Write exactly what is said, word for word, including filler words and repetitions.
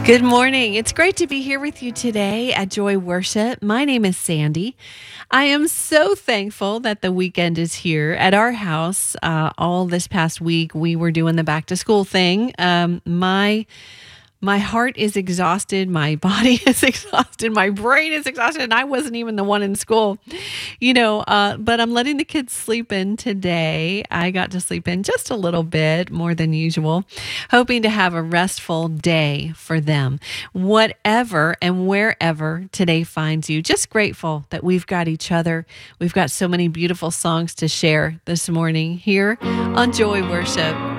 Good morning. It's great to be here with you today at Joy Worship. My name is Sandy. I am so thankful that the weekend is here at our house. Uh, all this past week, we were doing the back to school thing. Um, my my heart is exhausted. My body is exhausted. My brain is exhausted. And I wasn't even the one in school, you know, uh, but I'm letting the kids sleep in today. I got to sleep in just a little bit more than usual, hoping to have a restful day for them. Whatever and wherever today finds you, just grateful that we've got each other. We've got so many beautiful songs to share this morning here on Joy Worship.